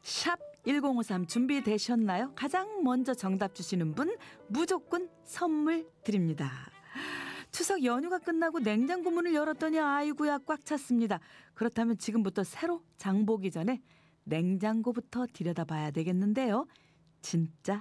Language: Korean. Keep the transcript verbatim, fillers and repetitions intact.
샵 일공오삼 준비되셨나요? 가장 먼저 정답 주시는 분 무조건 선물 드립니다. 추석 연휴가 끝나고 냉장고 문을 열었더니 아이고야 꽉 찼습니다. 그렇다면 지금부터 새로 장 보기 전에 냉장고부터 들여다봐야 되겠는데요. 진짜